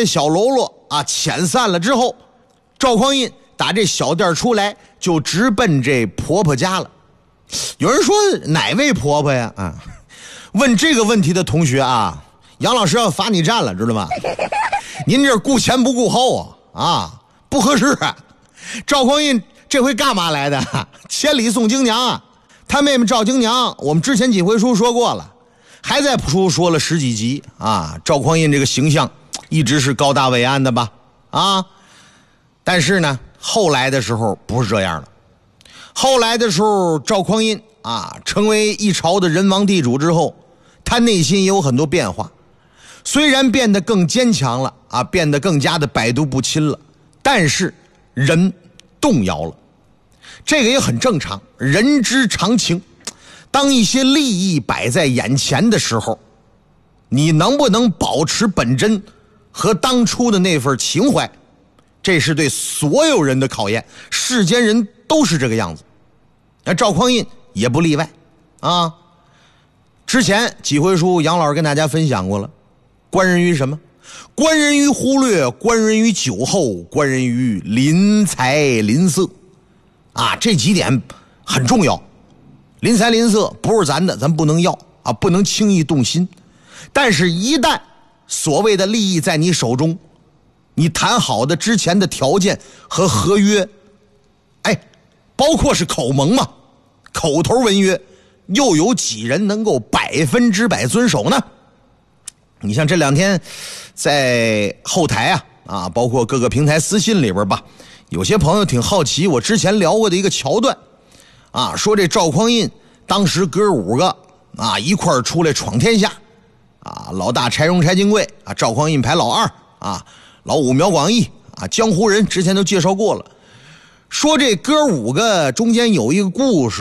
些小喽啰啊遣散了之后，赵匡胤打这小店出来，就直奔这婆婆家了。有人说哪位婆婆呀？啊，问这个问题的同学啊，杨老师要罚你站了，知道吗？您这顾前不顾后啊，不合适啊。赵匡胤这回干嘛来的？千里送京娘啊！他妹妹赵京娘，我们之前几回书说过了，还在书说了10几集啊。赵匡胤这个形象一直是高大伟岸的吧？啊，但是呢，后来的时候不是这样的。后来的时候，赵匡胤啊成为一朝的人王地主之后，他内心也有很多变化。虽然变得更坚强了啊，变得更加的百毒不侵了，但是人动摇了，这个也很正常，人之常情。当一些利益摆在眼前的时候，你能不能保持本真和当初的那份情怀，这是对所有人的考验，世间人都是这个样子，那赵匡胤也不例外啊。之前几回书杨老师跟大家分享过了，观人于什么？观人于忽略，观人于酒后，观人于临财临色啊，这几点很重要。临财临色不是咱的，咱不能要啊，不能轻易动心。但是一旦所谓的利益在你手中，你谈好的之前的条件和合约，哎，包括是口盟嘛，口头文约，又有几人能够100%遵守呢？你像这2天在后台啊，包括各个平台私信里边吧，有些朋友挺好奇我之前聊过的一个桥段啊，说这赵匡胤当时哥5个啊一块儿出来闯天下啊，老大柴荣柴进贵啊，赵匡胤排老2啊，老5苗广义啊，江湖人之前都介绍过了。说这哥5个中间有一个故事。